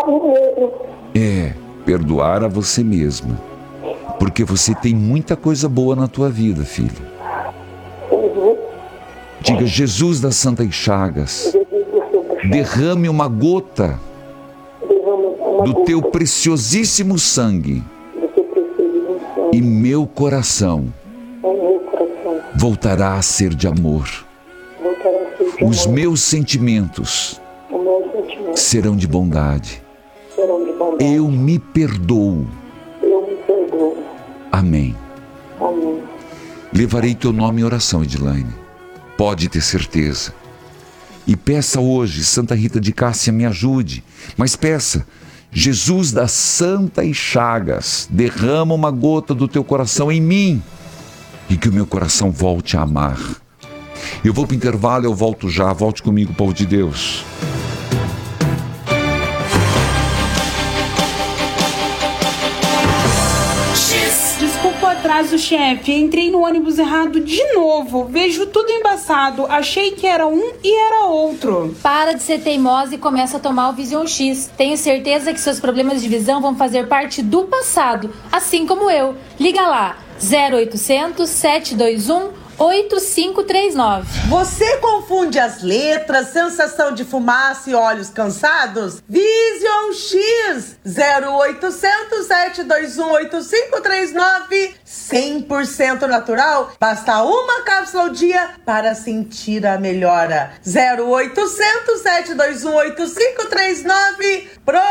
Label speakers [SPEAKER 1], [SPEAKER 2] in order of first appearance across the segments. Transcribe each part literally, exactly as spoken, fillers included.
[SPEAKER 1] a mim mesmo.
[SPEAKER 2] É, perdoar a você mesma. Porque você tem muita coisa boa na tua vida, filha.
[SPEAKER 1] Uhum.
[SPEAKER 2] Diga: Jesus das Santas Chagas, derrame uma gota do teu preciosíssimo sangue e meu coração voltará a ser de amor. Os meus sentimentos serão de bondade. Eu me perdoo. Amém. Levarei teu nome em oração, Edilane. Pode ter certeza. E peça hoje: Santa Rita de Cássia, me ajude. Mas peça: Jesus das Santas Chagas, derrama uma gota do teu coração em mim e que o meu coração volte a amar. Eu vou para o intervalo, eu volto já. Volte comigo, povo de Deus.
[SPEAKER 3] Desculpa o atraso, chefe. Entrei no ônibus errado de novo. Vejo tudo embaçado. Achei que era um e era outro.
[SPEAKER 4] Para de ser teimosa e começa a tomar o Vision X. Tenho certeza que seus problemas de visão vão fazer parte do passado, assim como eu. Liga lá, zero oitocentos, sete dois um, oito cinco três nove.
[SPEAKER 5] Você confunde as letras, sensação de fumaça e olhos cansados? Vision X zero oitocentos, sete dois um, oito cinco três nove. cem por cento natural. Basta uma cápsula ao dia para sentir a melhora. zero oitocentos, sete dois um, oito cinco três nove.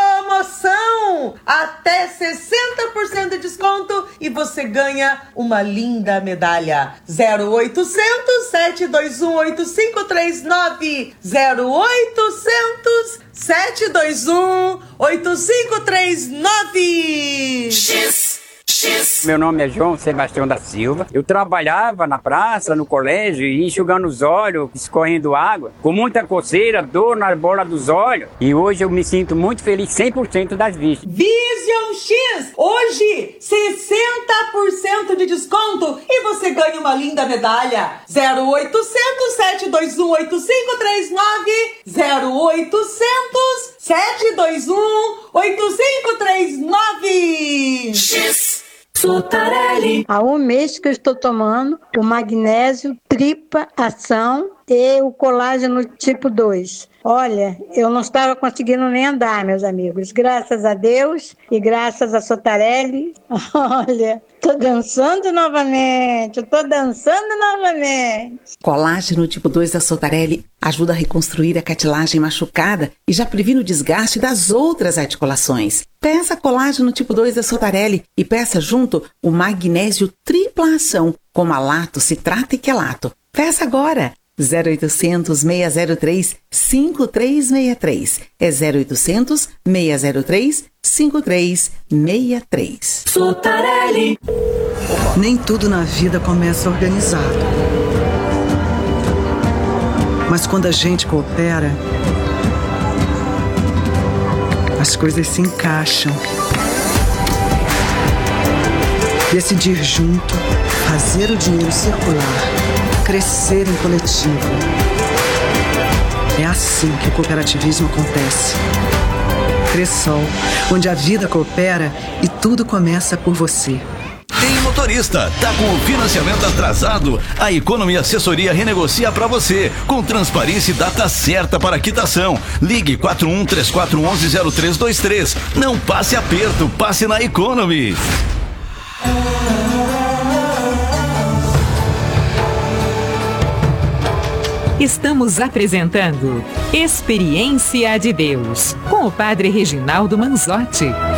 [SPEAKER 5] Promoção! Até sessenta por cento de desconto e você ganha uma linda medalha. zero oitocentos, sete dois um, oito cinco três nove. zero oitocentos, sete dois um, oito cinco três nove.
[SPEAKER 6] X. Meu nome é João Sebastião da Silva. Eu trabalhava na praça, no colégio, enxugando os olhos, escorrendo água, com muita coceira, dor na bola dos olhos. E hoje eu me sinto muito feliz, cem por cento das vistas.
[SPEAKER 5] Vision X! Hoje, sessenta por cento de desconto e você ganha uma linda medalha. zero oitocentos, sete dois um, oito cinco três nove. zero oitocentos, sete dois um, oito cinco três nove.
[SPEAKER 6] X.
[SPEAKER 7] Sotarelli. Há um mês que eu estou tomando o magnésio tripla ação e o colágeno tipo dois. Olha, eu não estava conseguindo nem andar, meus amigos. Graças a Deus e graças a Sotarelli. Olha, tô dançando novamente, tô dançando novamente.
[SPEAKER 8] Colágeno tipo dois da Sotarelli ajuda a reconstruir a cartilagem machucada e já previne o desgaste das outras articulações. Peça colágeno tipo dois da Sotarelli e peça junto o magnésio tripla ação com malato, citrato e quelato. Peça agora! zero oitocentos, seis zero três, cinco três seis três. É zero oitocentos, seis zero três, cinco três seis três.
[SPEAKER 9] Sotarelli. Nem tudo na vida começa organizado. Mas quando a gente coopera, as coisas se encaixam. Decidir junto, fazer o dinheiro circular, crescer em coletivo. É assim que o cooperativismo acontece. Cressol, onde a vida coopera e tudo começa por você.
[SPEAKER 10] Tem motorista, tá com o financiamento atrasado? A Economy Assessoria renegocia para você, com transparência e data certa para quitação. Ligue quatro um três quatro um um zero três dois três. Não passe aperto, passe na Economy.
[SPEAKER 11] Estamos apresentando Experiência de Deus, com o Padre Reginaldo Manzotti.